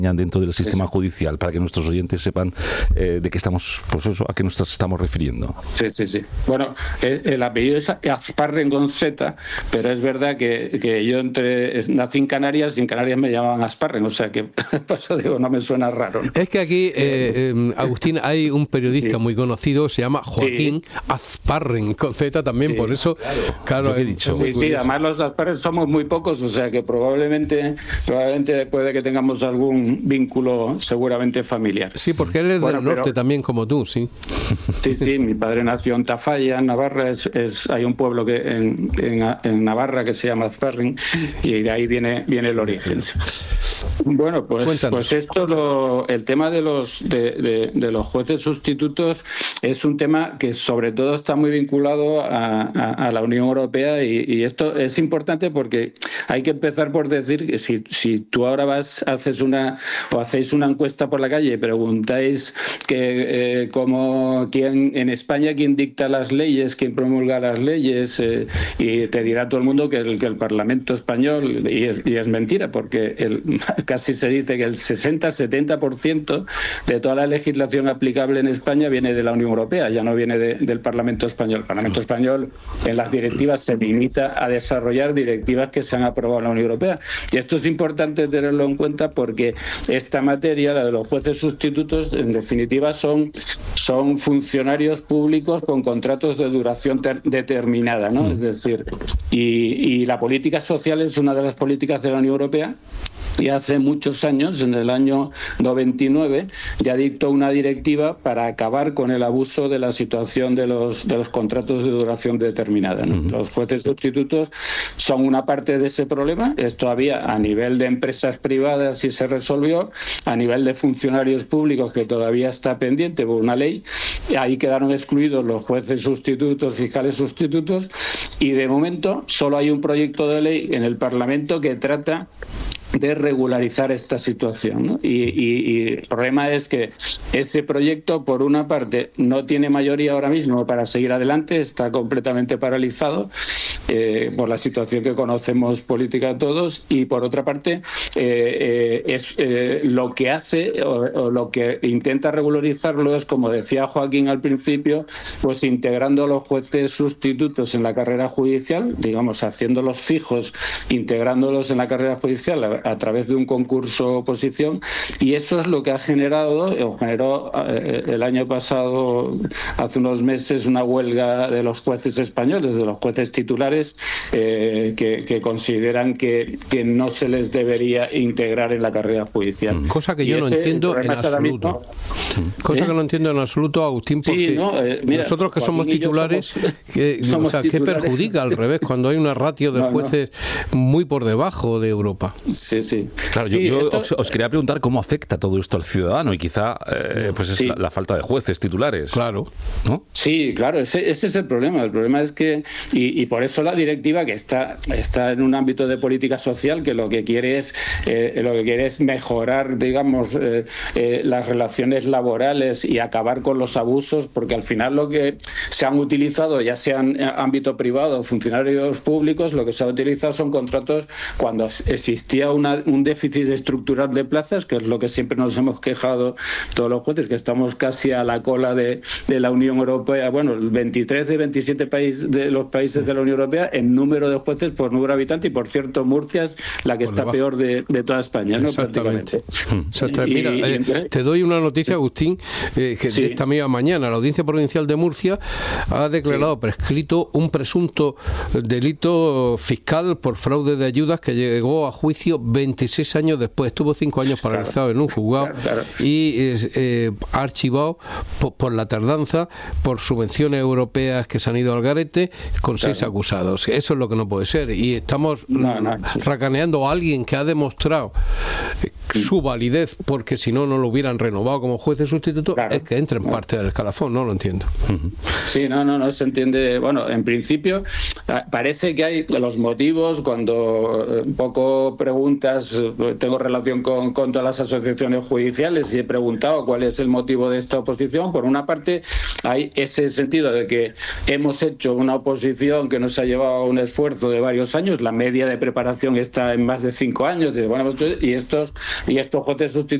dentro del sistema judicial, para que nuestros oyentes sepan de qué estamos, pues eso, a qué nos estamos refiriendo. Sí. Bueno, el apellido es Azparren con Z, pero es verdad que yo nací en Canarias y en Canarias me llamaban Azparren, o sea que por eso digo, no me suena raro, ¿no? Es que aquí, Agustín, hay un periodista muy conocido, se llama Joaquín Azparren con Z también, por eso, claro, he dicho. Sí, además los Azparren somos muy pocos, o sea que probablemente después de que tengamos algún vínculo seguramente familiar. Sí, porque él es del norte también, como tú, sí. Sí, mi padre nació en Tafalla, en Navarra, hay un pueblo que en Navarra que se llama Azparren, y de ahí viene el origen. Bueno, pues esto, el tema de los jueces sustitutos es un tema que sobre todo está muy vinculado a la Unión Europea, y esto es importante porque hay que empezar por decir que si tú ahora hacéis una encuesta por la calle y preguntáis quién en España quién dicta las leyes, quién promulga las leyes, y te dirá todo el mundo que el Parlamento español, y es mentira, porque casi se dice que el 60-70% de toda la legislación aplicable en España viene de la Unión Europea, ya no viene del Parlamento español. El Parlamento español en las directivas se limita a desarrollar directivas que se han aprobado en la Unión Europea, y esto es importante tenerlo en cuenta porque esta materia, la de los jueces sustitutos, en definitiva son funcionarios públicos con contratos de duración determinada, ¿no? Es decir, y la política social es una de las políticas de la Unión Europea. Y hace muchos años, en el año 99, ya dictó una directiva para acabar con el abuso de la situación de los contratos de duración determinada, ¿no? Los jueces sustitutos son una parte de ese problema. Esto había a nivel de empresas privadas y se resolvió, a nivel de funcionarios públicos, que todavía está pendiente por una ley. Ahí quedaron excluidos los jueces sustitutos, fiscales sustitutos, y de momento solo hay un proyecto de ley en el Parlamento que trata de regularizar esta situación, ¿no? Y el problema es que ese proyecto, por una parte, no tiene mayoría ahora mismo para seguir adelante, está completamente paralizado por la situación que conocemos política todos, y por otra parte lo que hace o lo que intenta regularizarlo es, como decía Joaquín al principio, pues integrando a los jueces sustitutos en la carrera judicial, digamos, haciéndolos fijos, integrándolos en la carrera judicial a través de un concurso oposición, y eso es lo que generó el año pasado, hace unos meses, una huelga de los jueces españoles, de los jueces titulares, que consideran que no se les debería integrar en la carrera judicial. Cosa que yo no entiendo en absoluto. Cosa que no entiendo en absoluto, Agustín, porque mira, nosotros que somos titulares, ¿qué perjudica al revés cuando hay una ratio de jueces muy por debajo de Europa? Sí. Claro, yo os quería preguntar cómo afecta todo esto al ciudadano, y quizá es la falta de jueces titulares. Claro. ¿No? Sí, claro, ese es el problema. El problema es que, y por eso la directiva, que está en un ámbito de política social, que lo que quiere es mejorar, digamos, las relaciones laborales y acabar con los abusos, porque al final lo que se han utilizado, ya sea en ámbito privado o funcionarios públicos, lo que se ha utilizado son contratos cuando existía un déficit estructural de plazas, que es lo que siempre nos hemos quejado todos los jueces, que estamos casi a la cola de la Unión Europea. Bueno, el 23 de 27 de los países de la Unión Europea en número de jueces por número de habitantes, y por cierto Murcia es la que está peor de toda España, ¿no? Exactamente. Mira, te doy una noticia, Agustín, que de esta misma mañana la Audiencia Provincial de Murcia ha declarado prescrito un presunto delito fiscal por fraude de ayudas que llegó a juicio 26 años después. Estuvo 5 años paralizado en un juzgado y ha archivado por la tardanza, por subvenciones europeas que se han ido al garete, con 6 acusados. Eso es lo que no puede ser. Y estamos racaneando a alguien que ha demostrado su validez, porque si no lo hubieran renovado como juez de sustituto. Es que entra en parte del escalafón. No lo entiendo. Sí, no se entiende. Bueno, en principio, parece que hay los motivos, cuando un poco preguntas, tengo relación con todas las asociaciones judiciales y he preguntado cuál es el motivo de esta oposición. Por una parte hay ese sentido de que hemos hecho una oposición que nos ha llevado un esfuerzo de varios años, la media de preparación está en más de 5 años, y estos jueces sustitutos